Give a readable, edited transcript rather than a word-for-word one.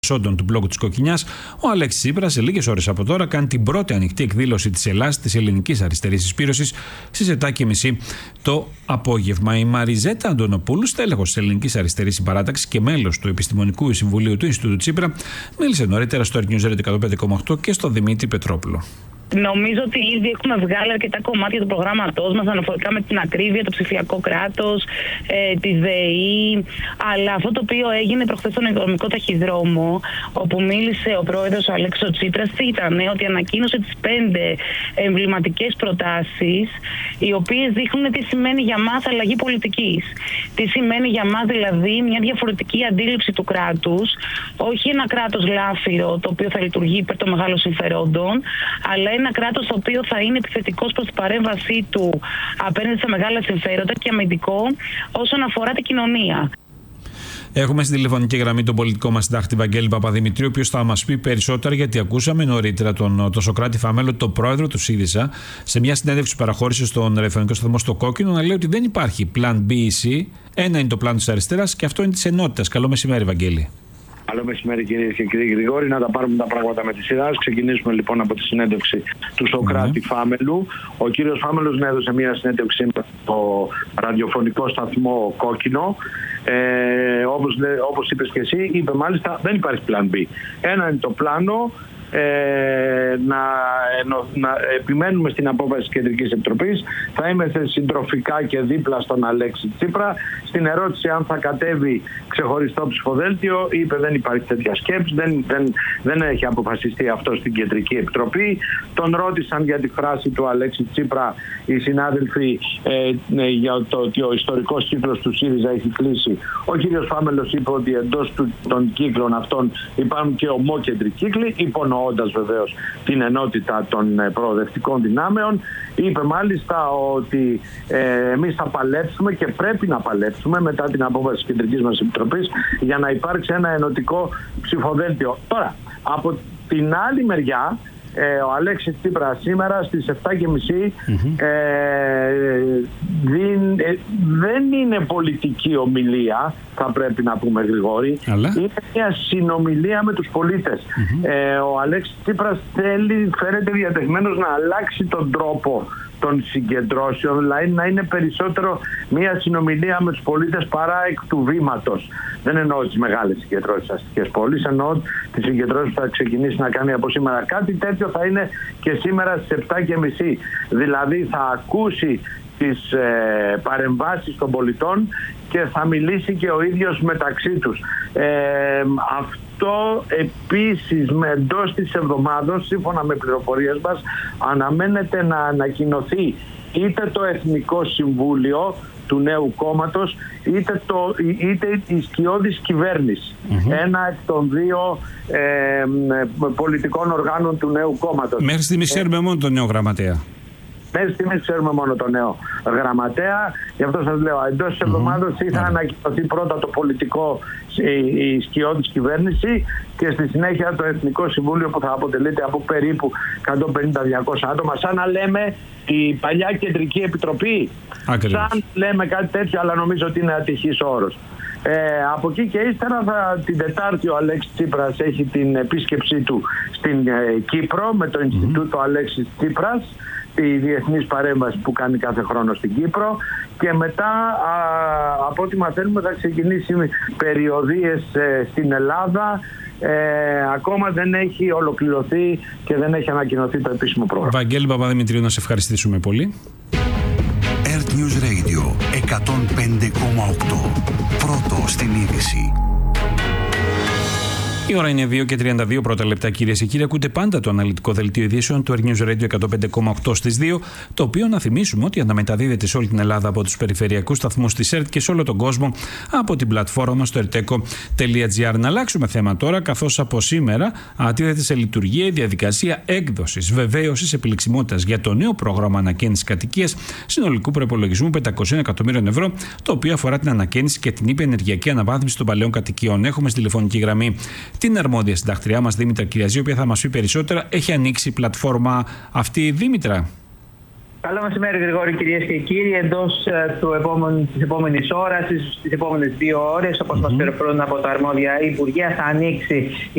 Σόντων του μπλόκου της Κοκκινιάς, ο Αλέξης Τσίπρας σε λίγες ώρες από τώρα κάνει την πρώτη ανοιχτή εκδήλωση της ΕΛΑΣ, της Ελληνικής Αριστερής Συσπήρωσης, στις 7:30 το απόγευμα. Η Μαριζέτα Αντωνοπούλου, στέλεχος της Ελληνικής Αριστερής Συμπαράταξης και μέλος του Επιστημονικού Συμβουλίου του Ινστιτούτου Τσίπρα, μίλησε νωρίτερα στο News Radio 105,8 και στο Δημήτρη Πετρόπουλο. Νομίζω ότι ήδη έχουμε βγάλει αρκετά κομμάτια του προγράμματός μας αναφορικά με την ακρίβεια, το ψηφιακό κράτος, τη ΔΕΗ. Αλλά αυτό το οποίο έγινε προχθές στον οικονομικό ταχυδρόμο, όπου μίλησε ο πρόεδρος ο Αλέξης Τσίπρας, ήταν ότι ανακοίνωσε τις 5 εμβληματικές προτάσεις, οι οποίες δείχνουν τι σημαίνει για μας αλλαγή πολιτικής. Τι σημαίνει για μας δηλαδή μια διαφορετική αντίληψη του κράτους, όχι ένα κράτος λάφυρο το οποίο θα λειτουργεί υπέρ των μεγάλων συμφερόντων, αλλά ένα κράτος το οποίο θα είναι επιθετικός προς την παρέμβασή του απέναντι σε μεγάλα συμφέροντα και αμυντικό όσον αφορά την κοινωνία. Έχουμε στην τηλεφωνική γραμμή τον πολιτικό μας συντάκτη Βαγγέλη Παπαδημητρίου, ο οποίος θα μας πει περισσότερα, γιατί ακούσαμε νωρίτερα τον Σωκράτη Φαμέλο, τον πρόεδρο του ΣΥΡΙΖΑ, σε μια συνέντευξη που παραχώρησε στον ραδιοφωνικό σταθμό στο Κόκκινο, να λέει ότι δεν υπάρχει πλάν B ή C. Ένα είναι το πλάνο της αριστεράς και αυτό είναι της ενότητας. Καλό μεσημέρι, Βαγγέλη. Καλό μεσημέρι, κυρίες και κύριοι Γρηγόρη. Να τα πάρουμε τα πράγματα με τη σειρά. Ξεκινήσουμε λοιπόν από τη συνέντευξη του Σωκράτη Φάμελου. Ο κύριος Φάμελος έδωσε μια συνέντευξη στο ραδιοφωνικό σταθμό Κόκκινο. Όπως είπες και εσύ, είπε μάλιστα δεν υπάρχει πλάν B. Ένα είναι το πλάνο. Να επιμένουμε στην απόφαση της Κεντρικής Επιτροπής. Θα είμαστε συντροφικά και δίπλα στον Αλέξη Τσίπρα. Στην ερώτηση αν θα κατέβει ξεχωριστό ψηφοδέλτιο, είπε δεν υπάρχει τέτοια σκέψη, δεν έχει αποφασιστεί αυτό στην Κεντρική Επιτροπή. Τον ρώτησαν για τη φράση του Αλέξη Τσίπρα οι συνάδελφοι για το ότι ο ιστορικός κύκλος του ΣΥΡΙΖΑ έχει κλείσει. Ο κύριος Φάμελος είπε ότι εντός των κύκλων αυτών υπάρχουν και ομόκεντροι κύκλοι, υπονοώντας βεβαίως την ενότητα των προοδευτικών δυνάμεων. Είπε μάλιστα ότι εμείς θα παλέψουμε και πρέπει να παλέψουμε μετά την απόφαση της Κεντρικής μας Επιτροπής για να υπάρξει ένα ενωτικό ψηφοδέλτιο. Τώρα, από την άλλη μεριά, ο Αλέξης Τσίπρας σήμερα στις 7:30 δεν είναι πολιτική ομιλία, θα πρέπει να πούμε, Γρηγόρη. Είναι μια συνομιλία με τους πολίτες. Ο Αλέξης Τσίπρας φαίνεται διατεθειμένος να αλλάξει τον τρόπο των συγκεντρώσεων, δηλαδή να είναι περισσότερο μια συνομιλία με τους πολίτες παρά εκ του βήματος. Δεν εννοώ τις μεγάλες συγκεντρώσεις στις αστικές πόλεις, εννοώ τις συγκεντρώσεις που θα ξεκινήσει να κάνει από σήμερα. Κάτι τέτοιο θα είναι και σήμερα στις 7:30. Δηλαδή θα ακούσει τις παρεμβάσεις των πολιτών και θα μιλήσει και ο ίδιος μεταξύ τους. Αυτό επίσης εντός της εβδομάδος, σύμφωνα με πληροφορίες μας, αναμένεται να ανακοινωθεί είτε το Εθνικό Συμβούλιο του νέου κόμματος, είτε η σκιώδης κυβέρνηση. Ένα εκ των δύο πολιτικών οργάνων του νέου κόμματος. Μέχρι στιγμής ξέρουμε μόνο τον νέο γραμματέα. Μέχρι στιγμής ξέρουμε μόνο τον νέο γραμματέα. Γι' αυτό σας λέω, εντός της εβδομάδας θα ανακοινωθεί πρώτα το πολιτικό, η σκιώδης κυβέρνηση, και στη συνέχεια το Εθνικό Συμβούλιο, που θα αποτελείται από περίπου 150-200 άτομα, σαν να λέμε η παλιά Κεντρική Επιτροπή. Ακριβώς. Σαν λέμε κάτι τέτοιο, αλλά νομίζω ότι είναι ατυχής όρος. Από εκεί και ύστερα την Τετάρτη ο Αλέξης Τσίπρας έχει την επίσκεψή του στην Κύπρο με το Ινστιτούτο Αλέξης Τσίπρας, τη διεθνής παρέμβαση που κάνει κάθε χρόνο στην Κύπρο, και μετά από ό,τι μαθαίνουμε θα ξεκινήσει περιοδίες στην Ελλάδα. Ακόμα δεν έχει ολοκληρωθεί και δεν έχει ανακοινωθεί το επίσημο πρόγραμμα. Βαγγέλη Παπαδημητρίου, να σε ευχαριστήσουμε πολύ. Earth News Radio 105,8. Πρώτο στην είδηση. Η ώρα είναι 2:32 πρώτα λεπτά, κυρίες και κύριοι. Ακούτε πάντα το αναλυτικό δελτίο ειδήσεων του Earth News Radio 105,8 στις 2, το οποίο να θυμίσουμε ότι αναμεταδίδεται σε όλη την Ελλάδα από τους περιφερειακούς σταθμούς της ΕΡΤ και σε όλο τον κόσμο από την πλατφόρμα μας στο erteco.gr. Να αλλάξουμε θέμα τώρα, καθώς από σήμερα τίθεται σε λειτουργία η διαδικασία έκδοσης βεβαίωσης επιλεξιμότητας για το νέο πρόγραμμα ανακαίνησης κατοικίας συνολικού προϋπολογισμού 500 εκατομμύριων ευρώ, το οποίο αφορά την ανακαίνιση και την υπερενεργειακή αναβάθμιση των παλαιών κατοικιών. Έχουμε στη τηλεφωνική γραμμή την αρμόδια συντακτριά μας, Δήμητρα Κυριαζή, η οποία θα μας πει περισσότερα. Έχει ανοίξει η πλατφόρμα αυτή, Δήμητρα? Καλό μεσημέρι, Γρηγόρη, κυρίες και κύριοι. Εντός της επόμενης ώρας, στις επόμενες 2 ώρες, όπως μας πληροφορούν από τα αρμόδια υπουργεία, θα ανοίξει